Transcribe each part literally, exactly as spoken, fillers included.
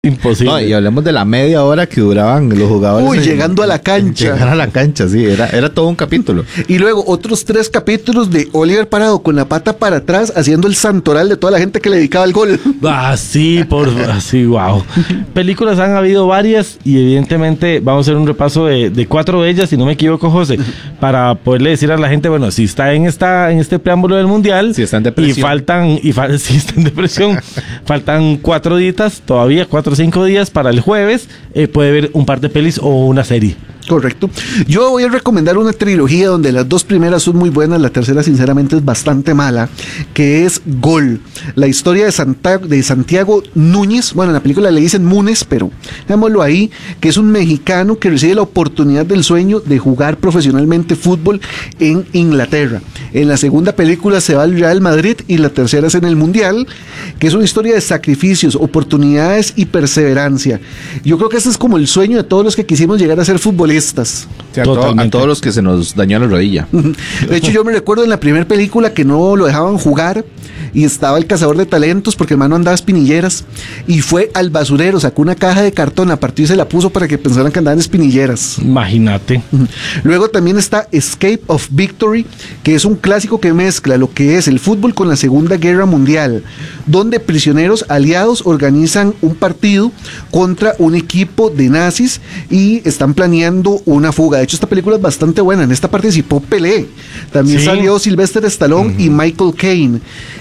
Imposible. No, y hablemos de la media hora que duraban los jugadores. Uy, en, llegando a la cancha. Llegar a la cancha, sí, era, era todo un capítulo. Y luego otros tres capítulos de Oliver parado con la pata para atrás haciendo el santoral de toda la gente que le dedicaba el gol. Ah, sí, por así, wow. Películas han habido varias y evidentemente vamos a hacer un repaso de, de cuatro de ellas, si no me equivoco, José, para poderle decir a la gente, bueno, si está en esta en este preámbulo del mundial, si está en depresión. y faltan y fa- si está en depresión, faltan cuatro días todavía, cuatro o cinco días para el jueves, eh, puede ver un par de pelis o una serie. Correcto. Yo voy a recomendar una trilogía donde las dos primeras son muy buenas, la tercera sinceramente es bastante mala, que es Gol, la historia de, Santa, de Santiago Núñez. Bueno, en la película le dicen Múnez, pero dejémoslo ahí, que es un mexicano que recibe la oportunidad del sueño de jugar profesionalmente fútbol en Inglaterra. En la segunda película se va al Real Madrid y la tercera es en el Mundial, que es una historia de sacrificios, oportunidades y perseverancia. Yo creo que ese es como el sueño de todos los que quisimos llegar a ser futbolistas. O sea, a, to- a todos los que se nos dañó la rodilla. De hecho, yo me recuerdo en la primera película que no lo dejaban jugar y estaba el cazador de talentos porque el hermano andaba espinilleras y fue al basurero, sacó una caja de cartón, la partió y se la puso para que pensaran que andaban espinilleras. Imagínate. Luego también está Escape of Victory, que es un clásico que mezcla lo que es el fútbol con la Segunda Guerra Mundial, donde prisioneros aliados organizan un partido contra un equipo de nazis y están planeando una fuga. De hecho, esta película es bastante buena. En esta participó Pelé. También Sí. salió Sylvester Stallone uh-huh. y Michael Caine.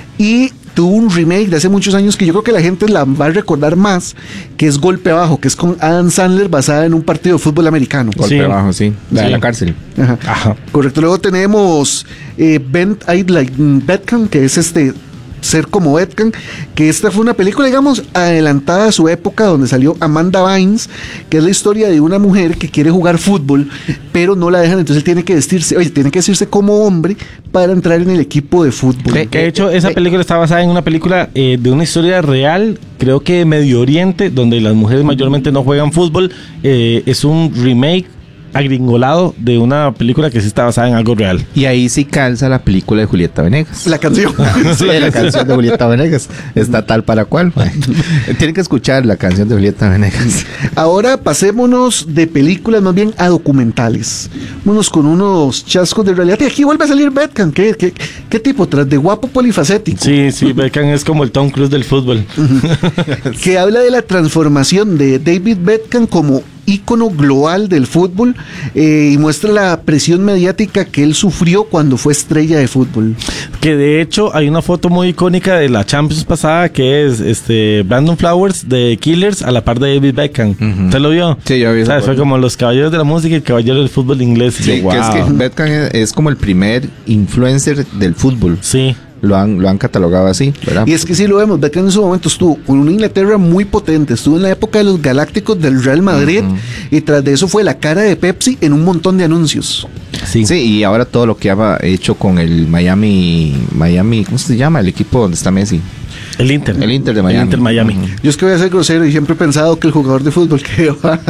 Y tuvo un remake de hace muchos años que yo creo que la gente la va a recordar más, que es Golpe Bajo, que es con Adam Sandler, basada en un partido de fútbol americano. Golpe Sí. Bajo, sí. La de Sí. la cárcel. Ajá. Ajá. Correcto. Luego tenemos eh, Bent I'd Like Beckham, que es este ser como Beckham, que esta fue una película, digamos, adelantada a su época, donde salió Amanda Bynes, que es la historia de una mujer que quiere jugar fútbol, pero no la dejan, entonces él tiene que vestirse, oye, tiene que vestirse como hombre para entrar en el equipo de fútbol. Que, que de hecho esa película está basada en una película eh, de una historia real, creo que de Medio Oriente, donde las mujeres mayormente no juegan fútbol. Eh, es un remake agringolado de una película que sí está basada en algo real. Y ahí sí calza la película de Julieta Venegas. La canción. Sí, la canción de Julieta Venegas está tal para cual. Tienen que escuchar la canción de Julieta Venegas. Ahora pasémonos de películas más bien a documentales. Vámonos con unos chascos de realidad. Y aquí vuelve a salir Beckham. ¿Qué, qué, qué tipo? Tras de guapo polifacético. Sí, sí, Beckham es como el Tom Cruise del fútbol. Que habla de la transformación de David Beckham como ícono global del fútbol eh, y muestra la presión mediática que él sufrió cuando fue estrella de fútbol. Que de hecho hay una foto muy icónica de la Champions pasada que es este Brandon Flowers de Killers a la par de David Beckham. Uh-huh. ¿Usted lo vio? Sí, yo vi esa O sea, fue foto. como los caballeros de la música y el caballero del fútbol inglés. Sí, Yo, que es wow. que Beckham es, es como el primer influencer del fútbol. Sí. Lo han, lo han catalogado así, ¿verdad? Y es que sí lo vemos, Beckham en su momento estuvo con una Inglaterra muy potente, estuvo en la época de los Galácticos del Real Madrid uh-huh. y tras de eso fue la cara de Pepsi en un montón de anuncios. Sí. Sí, y ahora todo lo que ha hecho con el Miami, Miami, ¿cómo se llama? El equipo donde está Messi. El Inter. El Inter de Miami. El Inter Miami. Uh-huh. Yo es que voy a ser grosero y siempre he pensado que el jugador de fútbol que va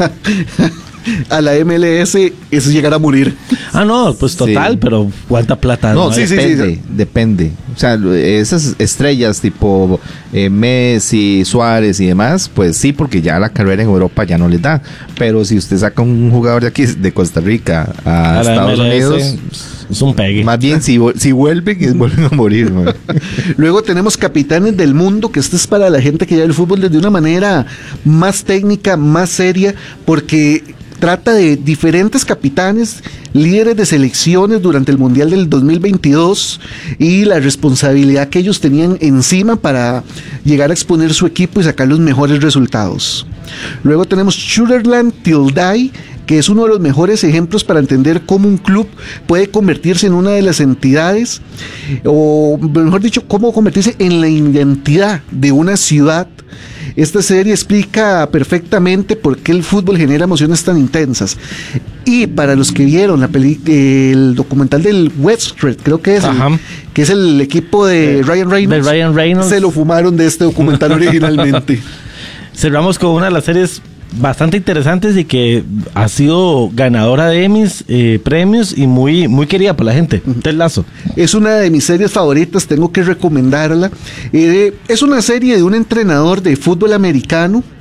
a la M L S es llegar a morir. Ah, no, pues total, Sí. pero ¿cuánta plata? No, no sí, hay? sí, depende, sí. depende. O sea, esas estrellas tipo eh, Messi, Suárez y demás, pues sí, porque ya la carrera en Europa ya no les da. Pero si usted saca un jugador de aquí, de Costa Rica a, A la Estados M L S, Unidos, es un pegue. más bien si, vu- si vuelven, vuelven a morir. Man. Luego tenemos Capitanes del Mundo, que esto es para la gente que lleva el fútbol desde una manera más técnica, más seria, porque trata de diferentes capitanes, líderes de selecciones durante el Mundial del dos mil veintidós y la responsabilidad que ellos tenían encima para llegar a exponer su equipo y sacar los mejores resultados. Luego tenemos Sugarland Till Die, que es uno de los mejores ejemplos para entender cómo un club puede convertirse en una de las entidades, o mejor dicho, cómo convertirse en la identidad de una ciudad. Esta serie explica perfectamente por qué el fútbol genera emociones tan intensas. Y para los que vieron la peli- el documental del West Street, creo que es, el, que es el equipo de Ryan Reynolds, de Ryan Reynolds, se lo fumaron de este documental originalmente. Cerramos con una de las series bastante interesantes y que ha sido ganadora de Emmys, eh, premios y muy, muy querida por la gente. Ted Lasso. Es una de mis series favoritas, tengo que recomendarla. Eh, es una serie de un entrenador de fútbol americano